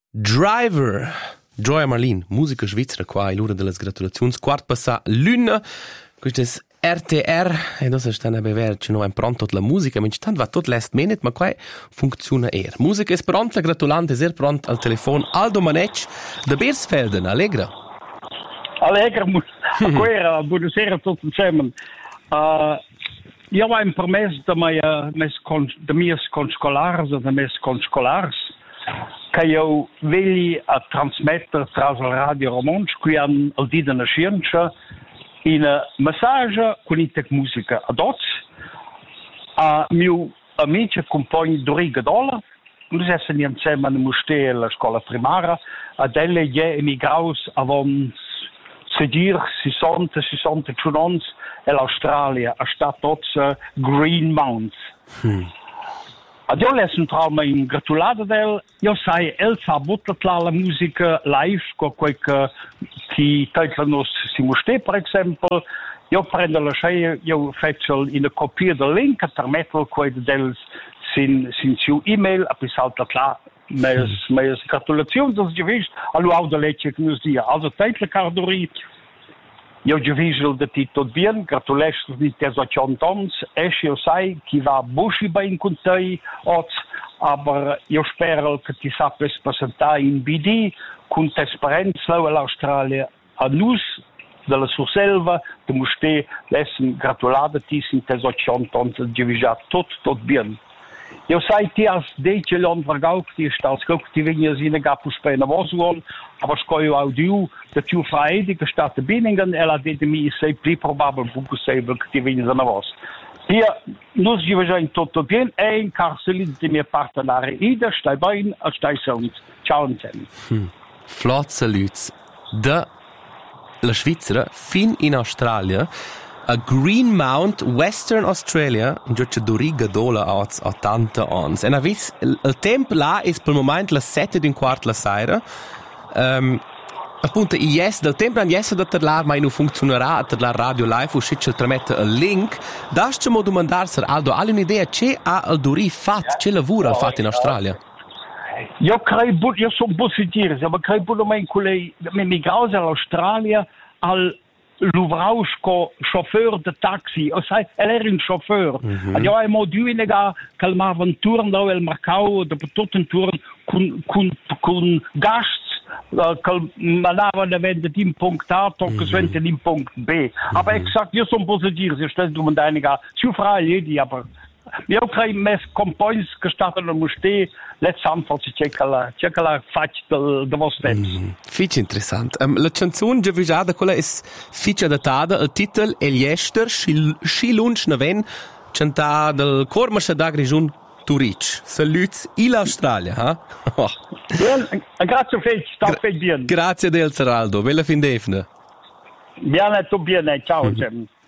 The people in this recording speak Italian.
Driver, Joya Marlin, musica svizzera qua, l'ora delle gratulazioni, quart passa l'una, questo è RTR, e noi stiamo a bever, ci non è pronto la musica, ma intanto va tutto last minute, ma qua funziona Musica è pronta, gratulante, è pronta al telefono, Aldo Manec, da Beersfelden, Allegra. Allegra, buonasera a tutti insieme. Io ho un permesso da miei conscolars e da miei conscolars che io voglio trasmettere tra la radio romantica qui al dì della scienza un messaggio con la musica ad oggi a mio amico e compagno Dorigo Dolla. Noi siamo insieme a Mustè alla scuola primaria ed egli è emigrato avevano 60 anni e l'Australia è stato Greenmount. Io le sono gratulato del, io sai, sa buttare la musica live, con quel che titolo si Mustè, per esempio. Io prendo la scia, io faccio una copia del link, permetto quello del sin suo email, a salta là, ma gratulazioni, das je wist, allo auto lecce che nos dia. Also tijdelijk cardori, io je wist dat die tot bien, gratulations niet ter zochantons, io sai, chi va bushi bij in contai, aber io spero che ti sappes presentare in BD, con esperienza all'Australia, a nus, della sua selva, tu Mustè, lessen gratulate ti in ter zochantons, je wist tot bien. Io sai ti als dece l'on vergauk, ti als gok ti vinja sine gapu spena vosuon, aber skoju audiu, da tiu fraedi che state biningen, ela dede mi sei pli probabel buku seibel che ti vinja sine vos. Hier, nus je veja in toto bien, in carcelin di mie partenare ida, stai bain, a stai sound. Ciao insieme. Flot saluts da la Svizzera fin in Australia, a Greenmount, Western Australia, in gioccia Dorigo Dolla ha 80 anni. E avis, il tempo là è per il momento le 7:15 la sera. Appunto, del tempo non è da la ma non funzionerà la radio live, uscita tramite il link. Dascemo domandarsi, Aldo, hai un'idea c'è a Dori fatto, c'è lavoro fatto in Australia? Io sono positivo, ma credo che lei migrati all'Australia l'uvrausko chauffeur de taxi, o sai, era un chauffeur. Io ho moduine che avevano un turno al mercato, dopo tutto un turno con gast, che mandavano da vendere in punto A, tocca svente in punto B. Aber exakt, io sono positivo, se stai domandando che ci farà l'idea, aber io credo che compagni che stanno a Mustè, letztendlich c'è la faccia del vostro Fici interessante. La canzone già visata, quella è fici adattata, il titolo è Liester, Schilunch Naven, cantata del Cormascia da Grigion Turic. Saluts in Australia, ha? Grazie Fece, sta bene. Grazie del Seraldo, bella fin d'efne. Bene, tu bene, ciao.